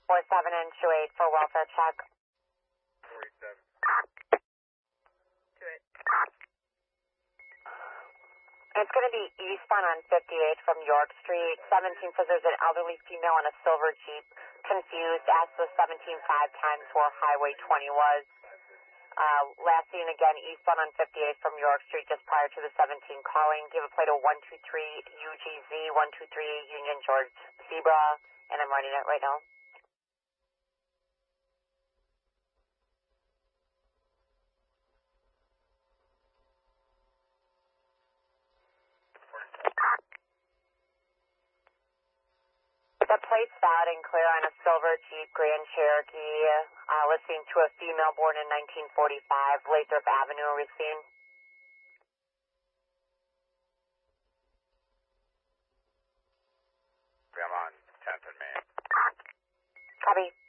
47 and 28 for welfare check. 47. Do it. It's going to be eastbound on 58 from York Street. 17 says there's an elderly female in a silver Jeep. Confused. Asked the 17 5 times where Highway 20 was. Last seen again eastbound on 58 from York Street just prior to the 17 calling. Give a plate of 123 UGZ 123 Union George Zebra, and I'm running it right now. The plate's valid and clear on a silver Jeep Grand Cherokee, listening to a female born in 1945, Lathrop Avenue, Racine. I'm on 10th and Main. Copy.